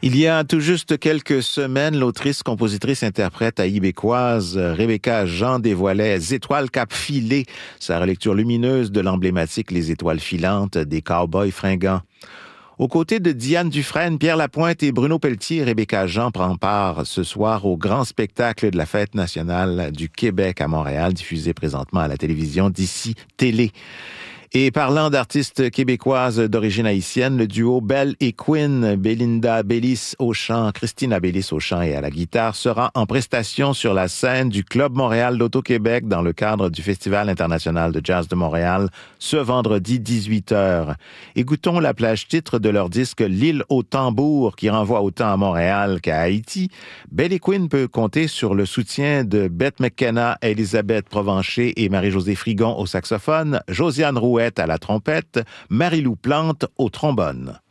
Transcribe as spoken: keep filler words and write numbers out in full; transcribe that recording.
Il y a tout juste quelques semaines, l'autrice, compositrice, interprète haïbécoise Rebecca Jean dévoilait « Étoiles cap filées », sa relecture lumineuse de l'emblématique Les Étoiles filantes des Cowboys fringants. Aux côtés de Diane Dufresne, Pierre Lapointe et Bruno Pelletier, Rebecca Jean prend part ce soir au grand spectacle de la Fête nationale du Québec à Montréal, diffusé présentement à la télévision d'ici Télé. Et parlant d'artistes québécoises d'origine haïtienne, le duo Belle et Quinn, Belinda Bellis au chant, Christina Bellis au chant et à la guitare, sera en prestation sur la scène du Club Montréal d'Auto-Québec dans le cadre du Festival international de jazz de Montréal ce vendredi dix-huit heures. Écoutons la plage titre de leur disque L'île au tambour qui renvoie autant à Montréal qu'à Haïti. Belle et Quinn peut compter sur le soutien de Bette McKenna, Elisabeth Provencher et Marie-Josée Frigon au saxophone, Josiane Rouette à la trompette, Marie-Lou Plante au trombone.